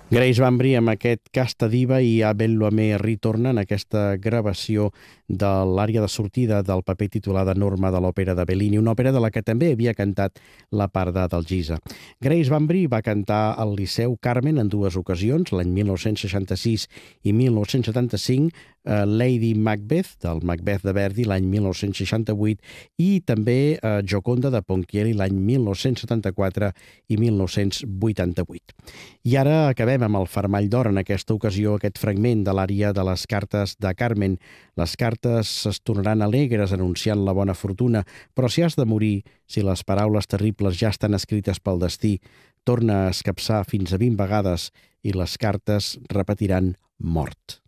Grace Van Brie amb aquest Casta Diva i Abel Luamé ritorna en aquesta gravació de l'àrea de sortida del paper titulada Norma de l'òpera de Bellini, una òpera de la que també havia cantat la part d'Adalgisa. Grace Van Brie va cantar al Liceu Carmen en dues ocasions, l'any 1966 i 1975, Lady Macbeth, del Macbeth de Verdi, l'any 1968, i també Gioconda de Ponchielli l'any 1974 i 1988. I ara acabem amb el Fermall d'Or, en aquesta ocasió aquest fragment de l'ària de les cartes de Carmen. Les cartes es tornaran alegres anunciant la bona fortuna, però si has de morir, si les paraules terribles ja estan escrites pel destí, torna a escapçar fins a 20 vegades i les cartes repetiran mort.